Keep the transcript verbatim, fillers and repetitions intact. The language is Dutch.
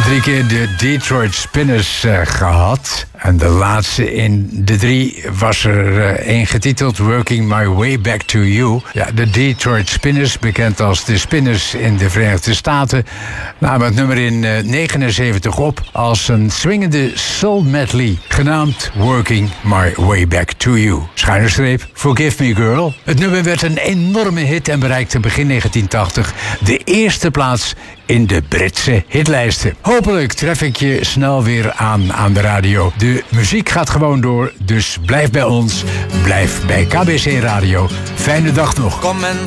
Drie keer de Detroit Spinners uh, gehad. En de laatste in de drie was er uh, één getiteld Working My Way Back to You. Ja, de Detroit Spinners, bekend als de Spinners in de Verenigde Staten, namen het nummer in uh, negenenzeventig op als een swingende soul medley, genaamd Working My Way Back to You. Schuine streep, Forgive Me Girl. Het nummer werd een enorme hit en bereikte begin negentien tachtig de eerste plaats in de Britse hitlijsten. Hopelijk tref ik je snel weer aan aan de radio. De muziek gaat gewoon door, dus blijf bij ons. Blijf bij K B C Radio. Fijne dag nog.